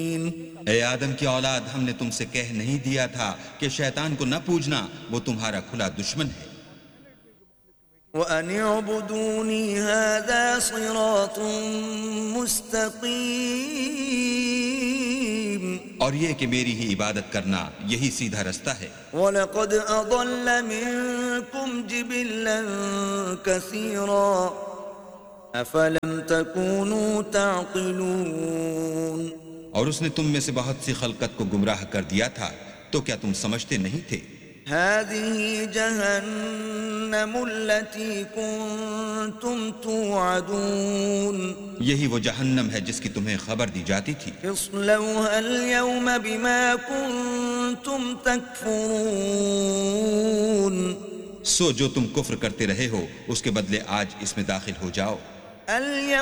ए आदम की औलाद, हमने तुमसे कह नहीं दिया था कि शैतान को न पूजना, वो तुम्हारा खुला दुश्मन है। وأن اعبدوني هذا صراط مستقيم और ये कि मेरी ही इबादत करना यही सीधा रास्ता है। ولقد أضل منكم جبلا كثيرا أفلم تكونوا تعقلون। और उसने तुम में से बहुत सी खलकत को गुमराह कर दिया था, तो क्या तुम समझते नहीं थे? هذه جهنم التي كنتم توعدون यही वो जहन्नम है जिसकी तुम्हें खबर दी जाती थी। اصلوها اليوم بما كنتم تكفرون। सो जो तुम कुफ्र करते रहे हो, उसके बदले आज इसमें दाखिल हो जाओ।